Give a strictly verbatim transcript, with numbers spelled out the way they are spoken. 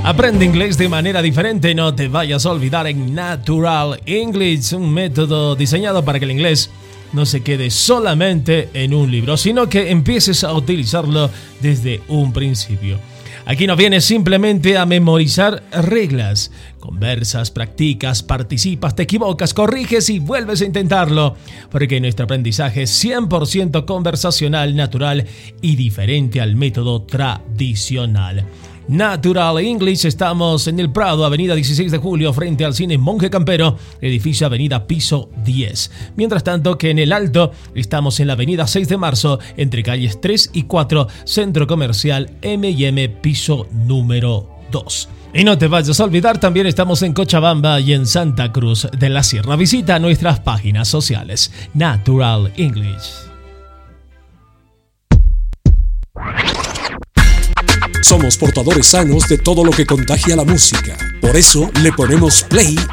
Aprende inglés de manera diferente, no te vayas a olvidar en Natural English, un método diseñado para que el inglés no se quede solamente en un libro, sino que empieces a utilizarlo desde un principio. Aquí no vienes simplemente a memorizar reglas. Conversas, practicas, participas, te equivocas, corriges y vuelves a intentarlo. Porque nuestro aprendizaje es cien por ciento conversacional, natural y diferente al método tradicional. Natural English, estamos en el Prado, avenida dieciséis de julio, frente al cine Monje Campero, edificio avenida piso diez. Mientras tanto que en el Alto estamos en la avenida seis de marzo, entre calles tres y cuatro, centro comercial eme y eme, piso número dos. Y no te vayas a olvidar, también estamos en Cochabamba y en Santa Cruz de la Sierra. Visita nuestras páginas sociales. Natural English. Somos portadores sanos de todo lo que contagia la música. Por eso le ponemos play